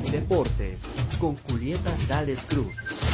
Deportes con Julieta Sales Cruz.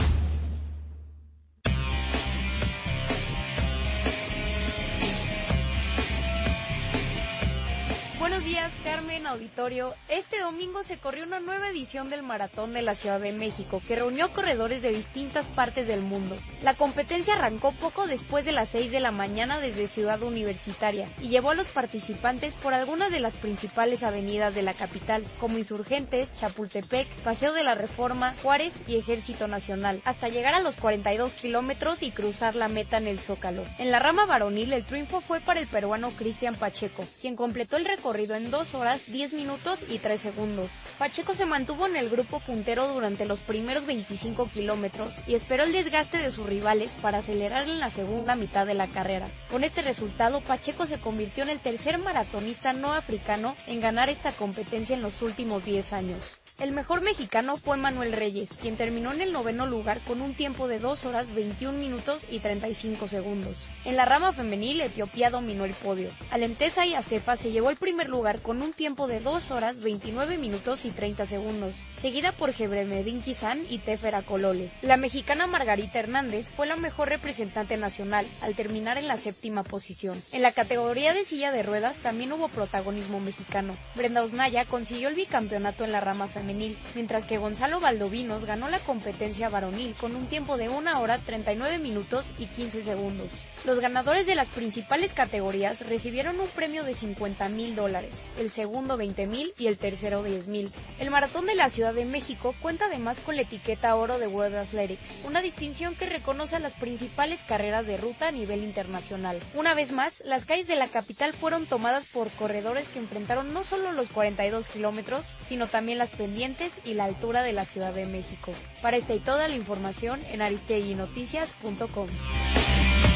Buenos días, Carmen, auditorio. Este domingo se corrió una nueva edición del Maratón de la Ciudad de México, que reunió corredores de distintas partes del mundo. La competencia arrancó poco después de las 6 de la mañana desde Ciudad Universitaria y llevó a los participantes por algunas de las principales avenidas de la capital, como Insurgentes, Chapultepec, Paseo de la Reforma, Juárez y Ejército Nacional, hasta llegar a los 42 kilómetros y cruzar la meta en el Zócalo. En la rama varonil, el triunfo fue para el peruano Cristian Pacheco, quien completó el recorrido en 2 horas, 10 minutos y 3 segundos. Pacheco se mantuvo en el grupo puntero durante los primeros 25 kilómetros y esperó el desgaste de sus rivales para acelerar en la segunda mitad de la carrera. Con este resultado, Pacheco se convirtió en el tercer maratonista no africano en ganar esta competencia en los últimos 10 años. El mejor mexicano fue Manuel Reyes, quien terminó en el 9º lugar con un tiempo de 2 horas, 21 minutos y 35 segundos. En la rama femenil, Etiopía dominó el podio. Alentesa y Acefa se llevó el primer lugar con un tiempo de 2 horas, 29 minutos y 30 segundos, seguida por Gebremedín Kizán y Tefer Akolole. La mexicana Margarita Hernández fue la mejor representante nacional, al terminar en la 7ª posición. En la categoría de silla de ruedas también hubo protagonismo mexicano. Brenda Osnaya consiguió el bicampeonato en la rama femenil, mientras que Gonzalo Valdovinos ganó la competencia varonil con un tiempo de 1 hora, 39 minutos y 15 segundos. Los ganadores de las principales categorías recibieron un premio de $50,000, el segundo $20,000 y el tercero $10,000. El Maratón de la Ciudad de México cuenta además con la etiqueta oro de World Athletics, una distinción que reconoce a las principales carreras de ruta a nivel internacional. Una vez más, las calles de la capital fueron tomadas por corredores que enfrentaron no solo los 42 kilómetros, sino también las pendientes y la altura de la Ciudad de México. Para esta y toda la información en aristeguinoticias.com.